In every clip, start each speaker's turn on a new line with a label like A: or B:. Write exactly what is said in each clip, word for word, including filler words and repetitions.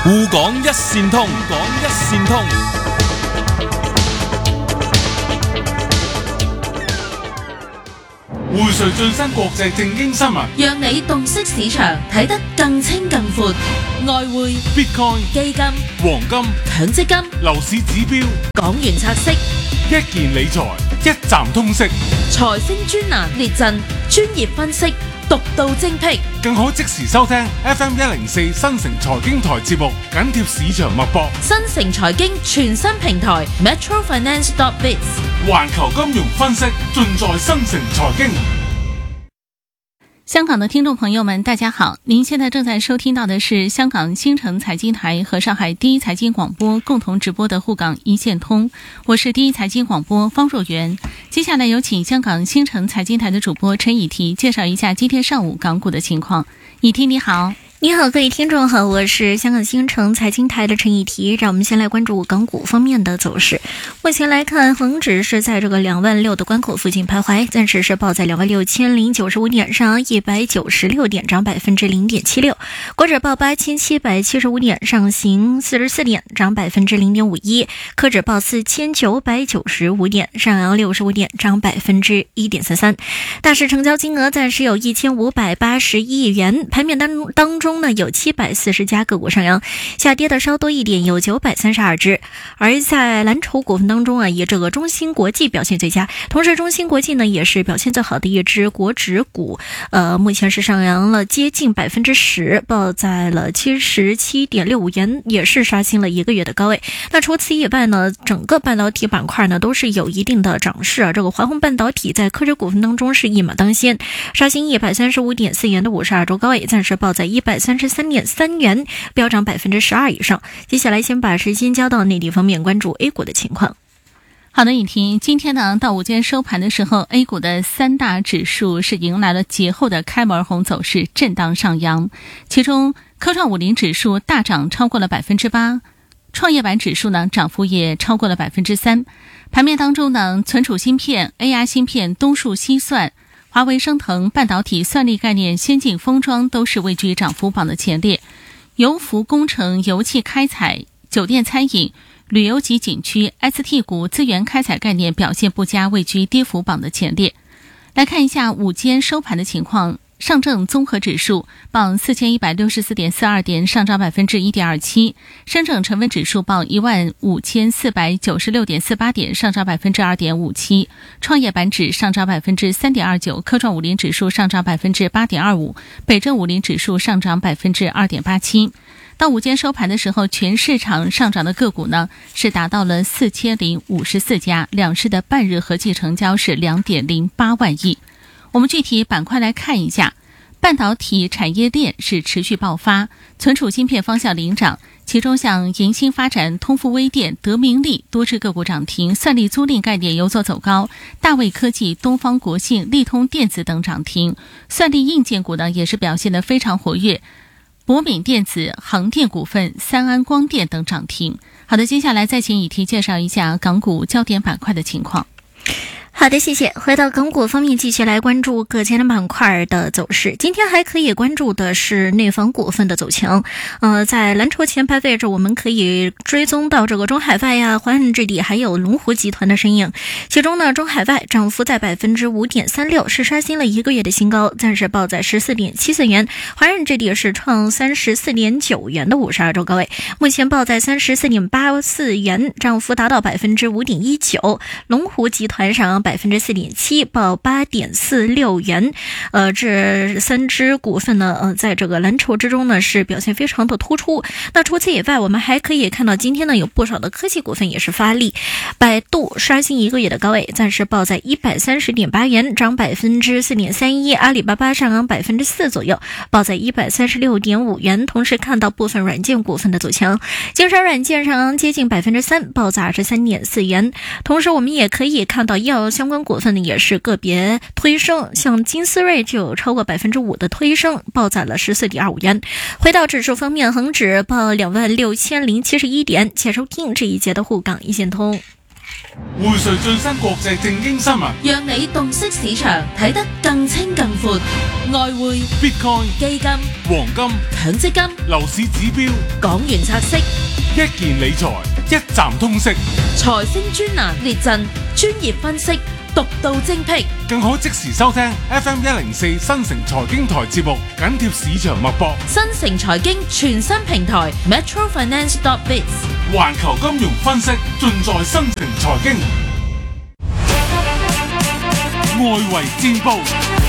A: 滬港一線通，滬港一線通。匯萃最新國際正經新聞，
B: 讓你洞悉市場，睇得更清更闊。外匯、
A: Bitcoin、
B: 基金、
A: 黃金、
B: 強積金、
A: 樓市指標、
B: 港元拆息、
A: 一件理財，一站通識。
B: 財星專欄列陣，專業分析，獨到精闢，
A: 更可即時收聽 F M 一零四新城財經台節目，緊貼市場脈搏。
B: 新城財經全新平台 Metro Finance dot biz，
A: 環球金融分析盡在新城財經。
C: 香港的聽眾朋友們大家好，您現在正在收聽到的是香港新城財經台和上海第一財經廣播共同直播的滬港一線通，我是第一財經廣播方若元。接下來有請香港新城財經台的主播陳以提介紹一下今天上午港股的情況。以提你好。
D: 你好，各位聽眾好，我是香港新城財經台的陳以提。讓我們先來關注港股方面的走勢。目前來看，恒指是在這個兩萬六的關口附近徘徊，暫時是報在兩萬六千零九十五點，上一百九十六點，漲百分之零點七六。國指報八千七百七十五點，上行四十四點，漲百分之零點五一。科指報四千九百九十五點，上揚六十五點，漲百分之一點三三。大市成交金額暫時有一千五百八十億元，盤面當當中。中呢有七百四十家個股上揚，下跌的稍多一點，有九百三十二隻。而在藍籌股份當中啊，以這個中芯國際表現最佳，同時中芯國際呢也是表現最好的一隻國指股，呃，目前是上揚了接近百分之十，報在了七十七點六五元，也是刷新了一個月的高位。那除此以外呢，整個半導體板塊呢都是有一定的漲勢啊。這個華虹半導體在科指股份當中是一馬當先，刷新一百三十五點四元的五十二周高位，暫時報在一百三十三點三元，飆漲百分之十二以上。接下來先把時間交到內地方面，關注 A 股的情況。
C: 好的，以提，今天呢到午間收盤的時候 ，A 股的三大指數是迎來了節後的開門紅走勢，震盪上揚。其中，科創五零指數大漲超過了百分之八，創業板指數呢漲幅也超過了百分之三。盤面當中呢，存儲芯片、A I 芯片、東數西算、華為升騰、半導體、算力概念、先進封裝都是位居漲幅榜的前列。油服工程、油氣開採、酒店餐飲、旅遊及景區 S T 股、資源開採概念表現不佳，位居跌幅榜的前列。來看一下午間收盤的情況，上證綜合指數報四千一百六十四點四二點，上漲百分之一點二七；深證成分指數報一萬五千四百九十六點四八點，上漲百分之二點五七；創業板指上漲百分之三點二九；科創五零指數上漲百分之八點二五；北證五零指數上漲百分之二點八七。到午間收盤的時候，全市場上漲的個股呢是達到了四千零五十四家，兩市的半日合計成交是兩點零八萬億。我們具體板塊來看一下，半導體產業鏈是持續爆發，存儲芯片方向領漲，其中像銀芯發展、通富微電、德明利多隻個股漲停，算力租賃概念有所走高，大衛科技、東方國信、利通電子等漲停，算力硬件股呢也是表現得非常活躍，博敏電子、航電股份、三安光電等漲停。好的，接下來再請以提介紹一下港股焦點板塊的情況。
D: 好的，謝謝。回到港股方面，繼續來關注各間的板塊的走勢。今天還可以關注的是內房股份的走強。呃，在藍籌前排位置，我們可以追蹤到這個中海外呀、華潤置地還有龍湖集團的身影。其中呢，中海外漲幅在百分之五點三六，是刷新了一個月的新高，暫時報在十四點七四元。華潤置地是創三十四點九元的五十二周高位，目前報在三十四點八四元，漲幅達到百分之五點一九。龍湖集團上百分之四點七，報八點四六元。呃，這三隻股份呢，呃，在這個藍籌之中呢，是表現非常的突出。那除此以外，我們還可以看到今天呢，有不少的科技股份也是發力。百度刷新一個月的高位，暫時報在一百三十點八元，漲百分之四點三一。阿里巴巴上揚百分之四左右，報在一百三十六點五元。同時看到部分軟件股份的走強，京商軟件上揚接近百分之三，報在二十三點四元。同時我們也可以看到醫藥相關股份呢也是個別推升，像金斯瑞就有超過百分之五的推升，報在了十四點二五元。回到指數方面，恒指報兩萬六千零七十一點。且收聽這一節的滬港一線通。
A: 匯萃最新國際正經新聞，
B: 讓你洞悉市場，睇得更清更闊。外匯、
A: Bitcoin、
B: 基金、
A: 黃金、
B: 強積金、
A: 樓市指標、
B: 港元拆息、
A: 一件理財，一站通識，
B: 財星專欄列陣，專業分析，獨到精闢，
A: 更可即時收聽 F M 一零四新城財經台節目，緊貼市場脈搏。
B: 新城財經全新平台 Metro Finance dot biz，
A: 環球金融分析盡在新城財經。外圍戰報。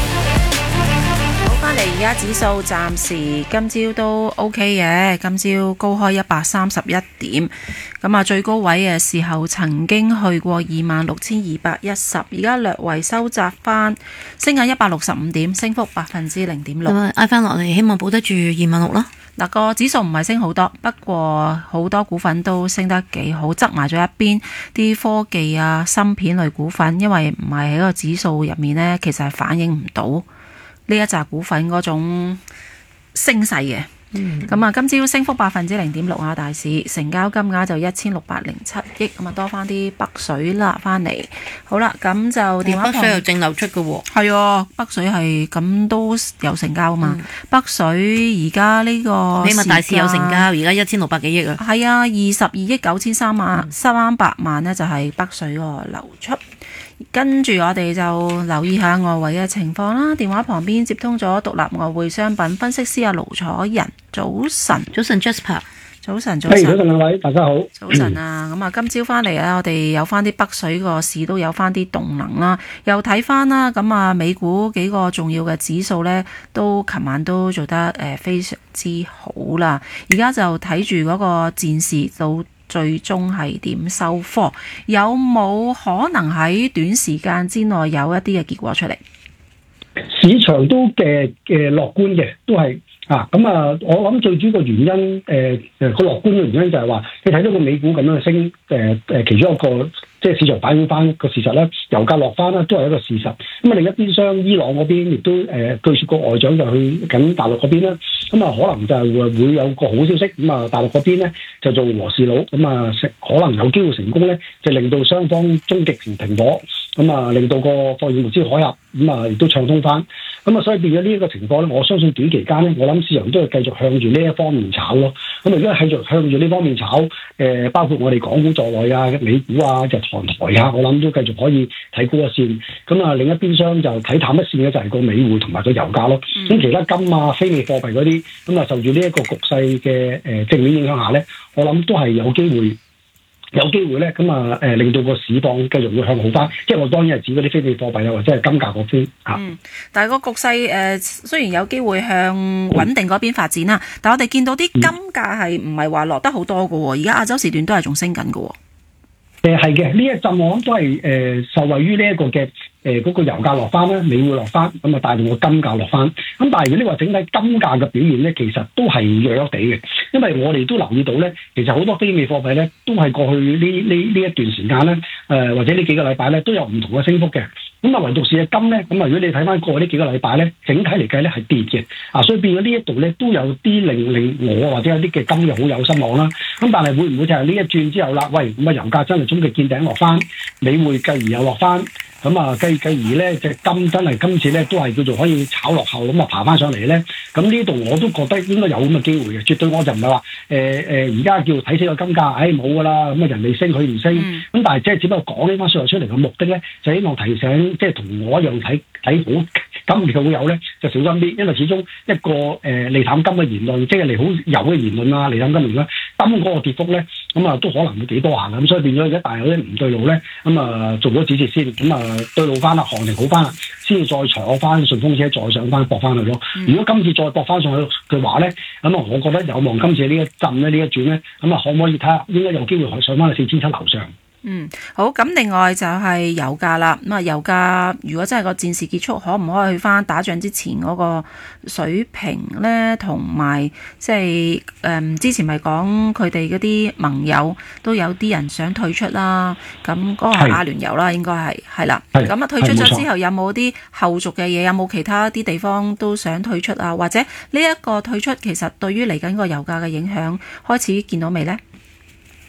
E: 翻嚟而家指數暫時今朝都 OK 嘅，今朝高開一百三十一點，咁啊最高位嘅時候曾經去過二萬六千二百一十，而家略為收窄翻，升緊一百六十五點，升幅百分之零點六。
D: 咁啊，挨翻落嚟，希望保得住二萬六咯。
E: 嗱，個指數唔係升好多，不過好多股份都升得幾好，側埋咗一邊啲科技啊、芯片類股份，因為唔係喺個指數入面呢，其實係反映唔到呢一紮股份嗰種升勢嘅。咁啊、嗯，今朝升幅百分之零點六啊，大市成交金額就一千六百零七億，咁啊多翻啲北水啦，翻嚟。好啦，咁就電話
D: 北水又淨流出嘅喎。
E: 係啊，北水係咁都有成交啊嘛。嗯、北水而家呢個
D: 起碼大市有成交，而家一千六百幾億啊。
E: 係啊，二十二億九千三萬三百萬呢，就係北水個流出。跟住我哋就留意下外圍嘅情況啦。電話旁邊接通咗獨立外匯商品分析師阿盧楚仁，早晨，
D: 早晨 Jasper，
E: 早晨，早晨，
F: 早晨兩位，大家好，
E: 早晨啊！咁啊，今朝翻嚟咧，我哋有翻啲北水個市都有翻啲動能啦，又睇翻啦。咁啊，美股幾個重要嘅指數呢，都琴晚都做得誒非常之好啦。而家就睇住嗰個戰事到最終係點收科，有冇可能喺短時間之內有一啲嘅結果出嚟？
F: 市場都嘅嘅樂觀嘅，都係啊咁啊！我諗最主要嘅原因，誒誒個樂觀嘅原因就係話，你睇到個美股咁樣升，誒、呃、誒其中一個即係市場反映翻個事實咧，油價落翻啦，都係一個事實。咁啊，另一邊廂伊朗嗰邊亦都誒、呃，據說個外長就去緊大陸嗰邊啦。咁啊，可能就係會會有個好消息。咁啊，大陸嗰邊咧就做和事佬，咁啊，可能有機會成功咧，就令到雙方終極停停火。咁啊，令到個貨爾木茲海峽咁啊，亦都暢通翻。咁啊，所以變咗呢一個情況咧，我相信短期間咧，我諗市場都係繼續向住呢一方面炒咯。咁啊，如果繼續向住呢方面炒，誒、呃，包括我哋港股在內啊、美股啊、日韓台啊，我諗都繼續可以睇高一線。咁啊，另一邊廂就睇淡一線嘅就係個美匯同埋個油價咯。咁、嗯、其他金啊、非美貨幣嗰啲，咁啊受住呢一個局勢嘅誒正面影響下咧，我諗都係有機會。有機會咧，咁啊，誒令到個市況繼續會向好翻。即係我當然係指嗰啲非美貨幣啊，或者係金價嗰邊嚇。
E: 嗯，但係個局勢誒、呃，雖然有機會向穩定嗰邊發展啦，嗯、但係我哋見到啲金價係唔係話落得好多嘅喎？而家亞洲時段都係仲升緊嘅喎。
F: 誒係嘅，呢一陣我諗都係誒、呃、受惠於呢一個嘅誒嗰個油價落翻啦，美匯落翻，咁啊帶動個金價落翻。咁但係如果你話整體金價嘅表現咧，其實都係弱弱地嘅，因為我哋都留意到咧，其實好多非美貨幣咧都係過去呢呢呢一段時間咧，誒、呃、或者呢幾個禮拜咧都有唔同嘅升幅嘅。咁啊，唯獨是嘅金咧，咁啊，如果你睇翻過去呢幾個禮拜咧，整體嚟計咧係跌嘅，啊，所以變咗呢一度咧都有啲令令我或者有啲嘅金嘅好有失望啦。咁但係會唔會就係呢一轉之後啦？喂，咁啊，油價真係終極見頂落翻，美匯繼而又落翻，咁啊，繼繼而咧隻金真係今次咧都係叫做可以炒落後咁啊爬翻上嚟咧。咁呢度我都覺得應該有咁嘅機會嘅，絕對我就唔係話誒誒而家叫睇死個金價，誒冇噶啦，咁啊人哋升佢唔升，咁、嗯、但係即係只不過講呢番説話出嚟嘅目的咧，就希望提醒。即係同我一樣睇睇好金嘅好友咧，就小心啲，因為始終一個誒、呃、利淡金嘅言論，即係利好油嘅言論啊，利淡金言論，金嗰個跌幅咧，咁啊都可能會幾多下嘅，咁所以變咗而家大有啲唔對路咧，咁啊做咗止蝕先，咁啊對路翻啦，行情好翻啦，先至再坐翻順風車，再上翻搏翻去咯。嗯、如果今次再搏翻上去嘅話咧，咁啊我覺得有望今次呢一陣咧，呢一轉咧，咁啊可唔可以睇下應該有機會上翻去四千七樓上？
E: 嗯，好，咁另外就係油價啦。咁啊，油價如果真係個戰事結束，可唔可以去翻打仗之前嗰個水平咧？同埋即係誒，之前咪講佢哋嗰啲盟友都有啲人想退出啦。咁嗰個係阿聯酋啦，應該係係啦。咁啊，退出咗之後有冇啲後續嘅嘢？有冇其他啲地方都想退出啊？或者呢一個退出其實對於嚟緊個油價嘅影響開始見到未咧？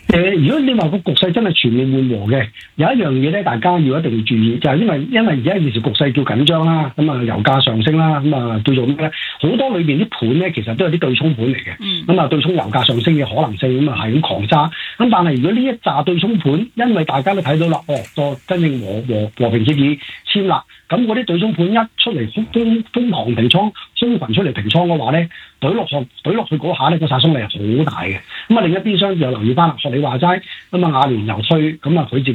F: 誒，如果你話個局勢真係全面緩和嘅，有一樣嘢咧，大家要一定要注意，就係、是、因為因為而家現時局勢叫緊張啦，咁啊油價上升啦，咁啊叫做咩咧？好多裏邊啲盤咧，其實都係啲對沖盤嚟嘅，咁啊、嗯、對沖油價上升嘅可能性，咁啊係咁狂揸。咁但係如果呢一紮對沖盤，因為大家都睇到啦，哦個真正和和和平協議簽啦，咁嗰啲對沖盤一出嚟瘋瘋狂平倉，空群出嚟平倉嘅話咧，懟落去懟落去嗰下咧，個殺傷力係好大嘅。咁啊另一邊廂就留意翻啦，學你話齋，咁啊亞聯酋退，咁啊佢自